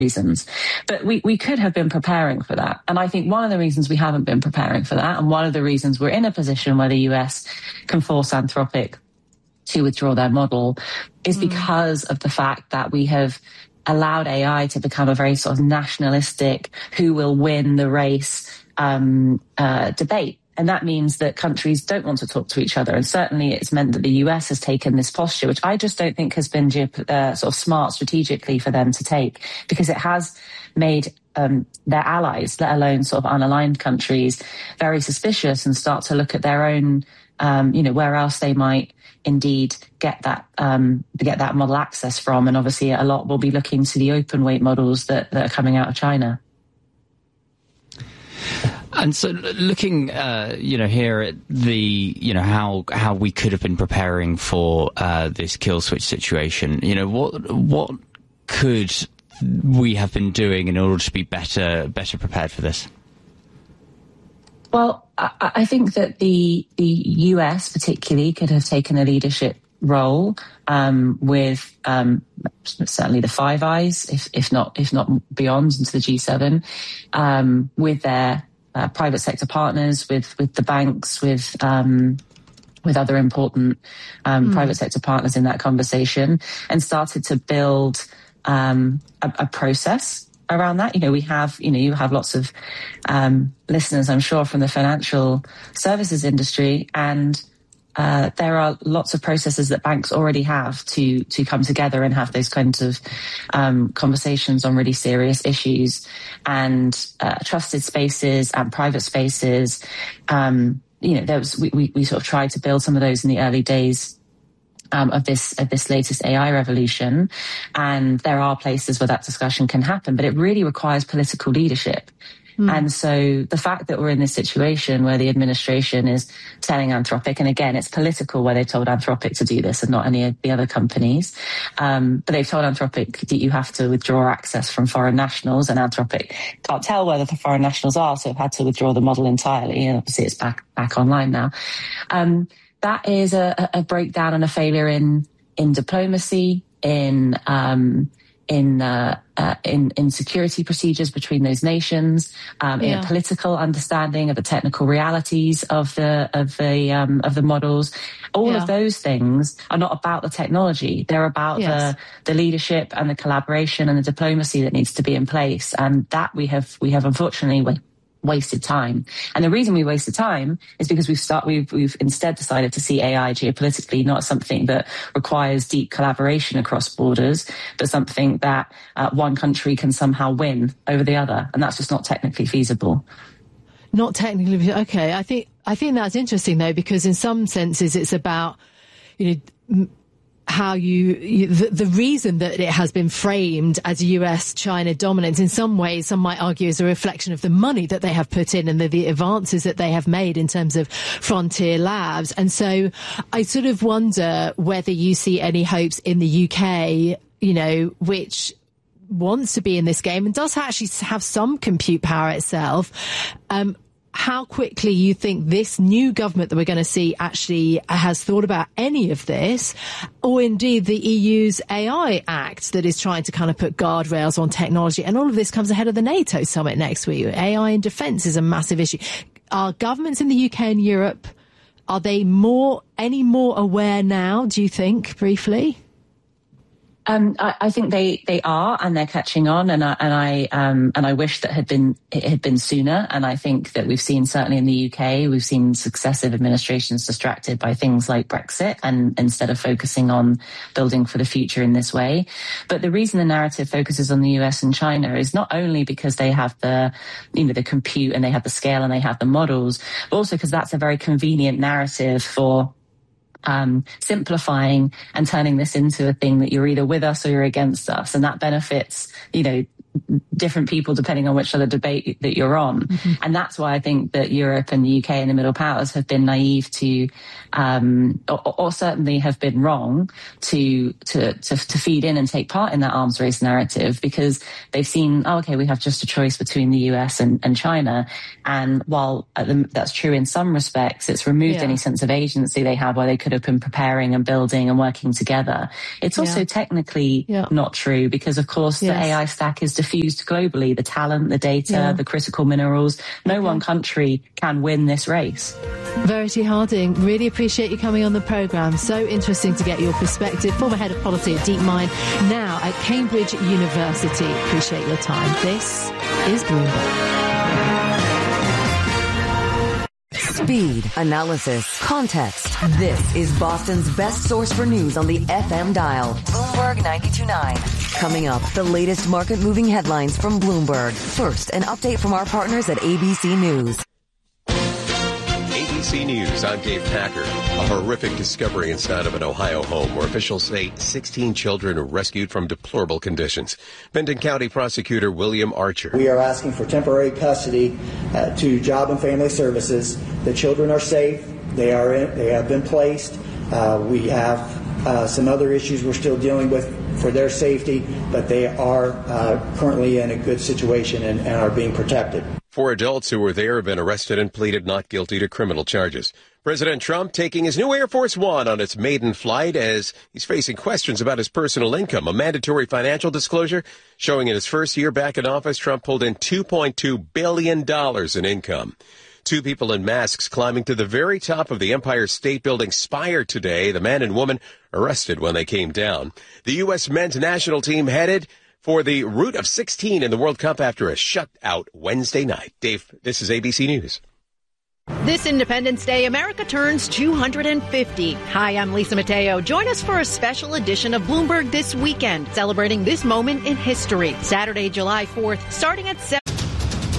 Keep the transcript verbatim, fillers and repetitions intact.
reasons. But we, we could have been preparing for that. And I think one of the reasons we haven't been preparing for that, and one of the reasons we're in a position where the U S can force Anthropic to withdraw their model, is mm. because of the fact that we have allowed A I to become a very sort of nationalistic, who will win the race um, uh, debate. And that means that countries don't want to talk to each other. And certainly it's meant that the U S has taken this posture, which I just don't think has been uh, sort of smart strategically for them to take, because it has made um, their allies, let alone sort of unaligned countries, very suspicious and start to look at their own, um, you know, where else they might indeed get that um, get that model access from. And obviously a lot will be looking to the open weight models that, that are coming out of China. And so looking, uh, you know, here at the, you know, how, how we could have been preparing for, uh, this kill switch situation, you know, what, what could we have been doing in order to be better, better prepared for this? Well, I, I think that the, the U S particularly could have taken a leadership role, um, with, um, certainly the Five Eyes, if, if not, if not beyond into the G seven, um, with their, Uh, private sector partners, with with the banks, with um, with other important um, mm. private sector partners in that conversation, and started to build um, a, a process around that. You know, we have, you know, you have lots of um, listeners, I'm sure, from the financial services industry, and Uh, there are lots of processes that banks already have to to come together and have those kinds of um, conversations on really serious issues, and uh, trusted spaces and private spaces. Um, you know, there was, we, we, we sort of tried to build some of those in the early days um, of this of this latest A I revolution, and there are places where that discussion can happen, but it really requires political leadership. And so the fact that we're in this situation where the administration is telling Anthropic, and again, it's political where they've told Anthropic to do this and not any of the other companies, um, but they've told Anthropic that you have to withdraw access from foreign nationals, and Anthropic can't tell whether the foreign nationals are, so have had to withdraw the model entirely, and obviously it's back back online now. Um, that is a, a breakdown and a failure in in diplomacy, in um, in uh, uh, in in security procedures between those nations, um, yeah. in a political understanding of the technical realities of the of the um, of the models. All yeah. of those things are not about the technology; they're about yes. the the leadership and the collaboration and the diplomacy that needs to be in place. And that we have we have unfortunately wasted time. And the reason we wasted time is because we've start we've we've instead decided to see A I geopolitically not something that requires deep collaboration across borders, but something that uh, one country can somehow win over the other, and that's just not technically feasible. Not technically, okay. I think I think that's interesting though, because in some senses it's about, you know, how you, you the, the reason that it has been framed as U S China dominance in some ways, some might argue, is a reflection of the money that they have put in and the, the advances that they have made in terms of frontier labs. And so I sort of wonder whether you see any hopes in the U K, you know, which wants to be in this game and does actually have some compute power itself. Um, how quickly you think this new government that we're going to see actually has thought about any of this, or indeed the E U's A I Act that is trying to kind of put guardrails on technology. And all of this comes ahead of the NATO summit next week. A I in defence is a massive issue. Are governments in the U K and Europe, are they more, any more aware now, do you think, briefly? Um, I, I think they, they are, and they're catching on, and I, and I, um, and I wish that had been, it had been sooner. And I think that we've seen, certainly in the U K, we've seen successive administrations distracted by things like Brexit, and instead of focusing on building for the future in this way. But the reason the narrative focuses on the U S and China is not only because they have the, you know, the compute and they have the scale and they have the models, but also because that's a very convenient narrative for Um, simplifying and turning this into a thing that you're either with us or you're against us. And that benefits, you know, different people depending on which side of the debate that you're on. Mm-hmm. And that's why I think that Europe and the U K and the middle powers have been naive to, um, or, or certainly have been wrong to, to, to, to feed in and take part in that arms race narrative, because they've seen, oh, okay, we have just a choice between the U S and, and China. And while that's true in some respects, it's removed yeah. any sense of agency they had where they could have been preparing and building and working together. It's also yeah. technically yeah. not true, because of course yes. the A I stack is diffused globally, the talent, the data, yeah. the critical minerals. No okay. one country can win this race. Verity Harding, really appreciate you coming on the programme. So interesting to get your perspective. Former head of policy at DeepMind, now at Cambridge University. Appreciate your time. This is Bloomberg. Speed, analysis, context. This is Boston's best source for news on the F M dial. Bloomberg ninety-two point nine. Coming up, the latest market-moving headlines from Bloomberg. First, an update from our partners at A B C News. A B C News, I'm Dave Packer. A horrific discovery inside of an Ohio home where officials say sixteen children were rescued from deplorable conditions. Benton County Prosecutor William Archer. We are asking for temporary custody uh, to Job and Family Services. The children are safe. They are in, they have been placed. Uh, we have uh, some other issues we're still dealing with for their safety, but they are uh, currently in a good situation and, and are being protected. Four adults who were there have been arrested and pleaded not guilty to criminal charges. President Trump taking his new Air Force One on its maiden flight as he's facing questions about his personal income. A mandatory financial disclosure showing in his first year back in office, Trump pulled in two point two billion dollars in income. Two people in masks climbing to the very top of the Empire State Building spire today. The man and woman arrested when they came down. The U S men's national team headed for the route of sixteen in the World Cup after a shutout Wednesday night. Dave, this is A B C News. This Independence Day, America turns two hundred fifty. Hi, I'm Lisa Mateo. Join us for a special edition of Bloomberg This Weekend, celebrating this moment in history. Saturday, July fourth, starting at seven.